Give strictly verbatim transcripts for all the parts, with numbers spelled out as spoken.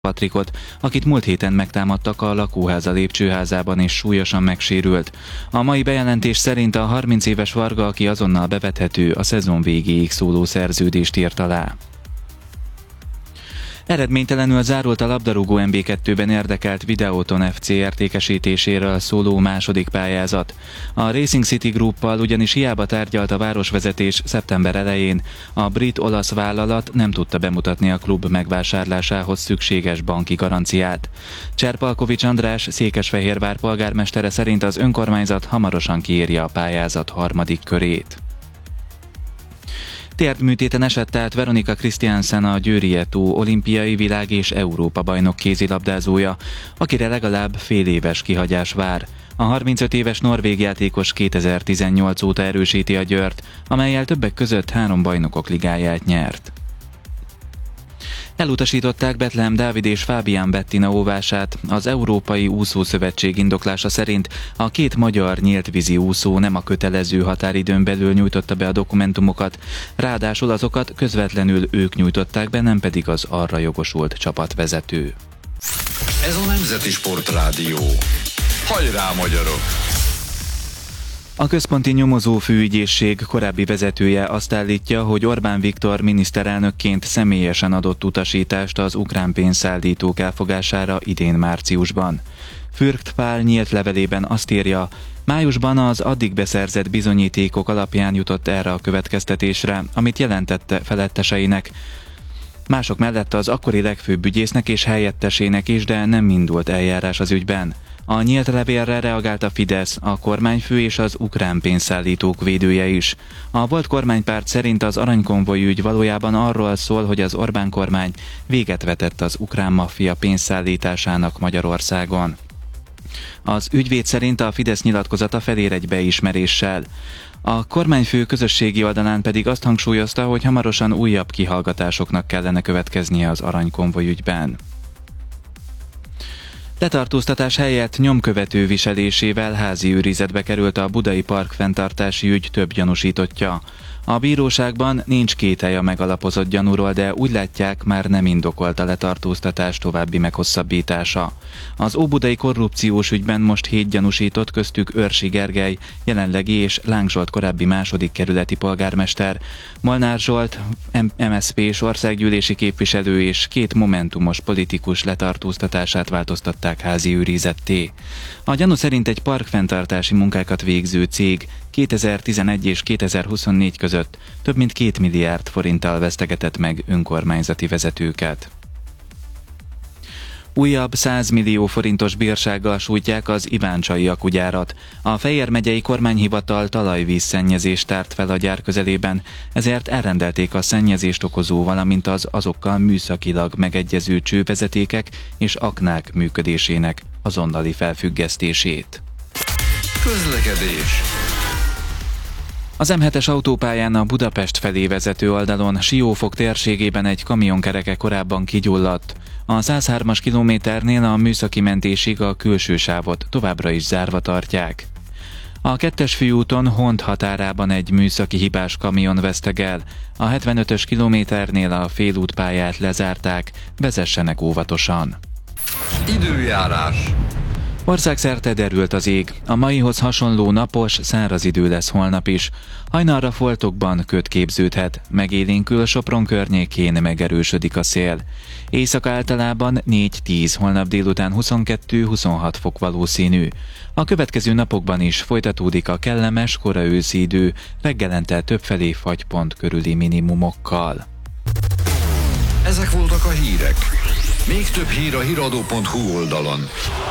Patrikot, akit múlt héten megtámadtak a lakóháza lépcsőházában és súlyosan megsérült. A mai bejelentés szerint a harminc éves Varga, aki azonnal bevethető, a szezon végéig szóló szerződést írt alá. Eredménytelenül zárult a labdarúgó en bé kettőben érdekelt Videoton ef cé értékesítéséről szóló második pályázat. A Racing City Grouppal ugyanis hiába tárgyalt a városvezetés szeptember elején, a brit-olasz vállalat nem tudta bemutatni a klub megvásárlásához szükséges banki garanciát. Cserpalkovics András, Székesfehérvár polgármestere szerint az önkormányzat hamarosan kiírja a pályázat harmadik körét. Térdműtéten esett át Veronika Christiansen, a Győri Eto olimpiai, világ és Európa bajnok kézilabdázója, akire legalább fél éves kihagyás vár. A harmincöt éves norvég játékos kétezer-tizennyolc óta erősíti a Győrt, amellyel többek között három bajnokok ligáját nyert. Elutasították Betlehem Dávid és Fábián Bettina óvását. Az Európai Úszószövetség indoklása szerint a két magyar nyíltvízi úszó nem a kötelező határidőn belül nyújtotta be a dokumentumokat, ráadásul azokat közvetlenül ők nyújtották be, nem pedig az arra jogosult csapatvezető. Ez a Nemzeti Sportrádió. Hajrá, magyarok! A Központi Nyomozó Főügyészség korábbi vezetője azt állítja, hogy Orbán Viktor miniszterelnökként személyesen adott utasítást az ukrán pénzszállítók elfogására idén márciusban. Fürkt Pál nyílt levelében azt írja, májusban az addig beszerzett bizonyítékok alapján jutott erre a következtetésre, amit jelentette feletteseinek. Mások mellett az akkori legfőbb ügyésznek és helyettesének is, de nem indult eljárás az ügyben. A nyílt levélre reagált a Fidesz, a kormányfő és az ukrán pénzszállítók védője is. A volt kormánypárt szerint az aranykonvoj ügy valójában arról szól, hogy az Orbán kormány véget vetett az ukrán maffia pénzszállításának Magyarországon. Az ügyvéd szerint a Fidesz nyilatkozata felér egy beismeréssel. A kormányfő közösségi oldalán pedig azt hangsúlyozta, hogy hamarosan újabb kihallgatásoknak kellene következnie az aranykonvoj ügyben. Letartóztatás helyett nyomkövető viselésével házi őrizetbe került a budai parkfenntartási ügy több gyanúsítottja. A bíróságban nincs kételj a megalapozott gyanúról, de úgy látják, már nem indokolt a letartóztatás további meghosszabbítása. Az óbudai korrupciós ügyben most hét gyanúsított, köztük Őrsi Gergely, jelenlegi és Láng Zsolt korábbi második kerületi polgármester, Molnár Zsolt, em es zé pés országgyűlési képviselő és két momentumos politikus letartóztatását változtatták házi őrizetté. A gyanú szerint egy parkfenntartási munkákat végző cég kétezer-tizenegy és kétezer-huszonnégy között több mint két milliárd forinttal vesztegetett meg önkormányzati vezetőket. Újabb száz millió forintos bírsággal sújtják az iváncsai akugyárat. A Fejér megyei kormányhivatal talajvízszennyezést tárt fel a gyár közelében, ezért elrendelték a szennyezést okozó, valamint az azokkal műszakilag megegyező csővezetékek és aknák működésének azonnali felfüggesztését. Közlekedés. Az em hetes autópályán a Budapest felé vezető oldalon Siófok térségében egy kamionkereke korábban kigyulladt. A száz hármas kilométernél a műszaki mentésig a külső sávot továbbra is zárva tartják. A kettes főúton Hont határában egy műszaki hibás kamion veszteg el. A hetvenötös kilométernél a félútpályát lezárták, vezessenek óvatosan. Időjárás. Országszerte derült az ég. A maihoz hasonló napos, száraz idő lesz holnap is. Hajnalra foltokban köd képződhet, megélénkül Sopron környékén megerősödik a szél. Éjszaka általában négy-tíz, holnap délután huszonkettő-huszonhat fok valószínű. A következő napokban is folytatódik a kellemes, kora őszi idő, reggelente többfelé fagypont körüli minimumokkal. Ezek voltak a hírek. Még több hír a híradó pont hu oldalon.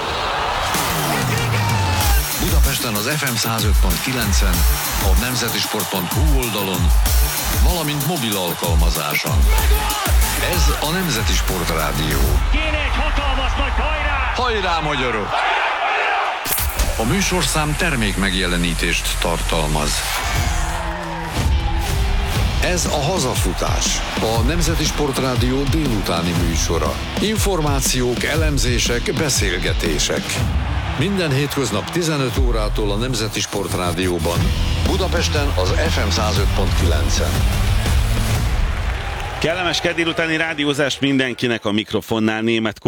Budapesten az ef em száz öt pont kilencen, a nemzetisport pont hu oldalon, valamint mobil alkalmazáson. Ez a Nemzeti Sportrádió. Kéne egy hatalmas nagy hajrá! Hajrá, magyarok! A műsorszám termék megjelenítést tartalmaz. Ez a Hazafutás, a Nemzeti Sportrádió délutáni műsora. Információk, elemzések, beszélgetések. Minden hétköznap tizenöt órától a Nemzeti Sportrádióban, Budapesten az ef em száz öt pont kilencen. Kellemes kedd délutáni rádiózást mindenkinek, a mikrofonnál Németh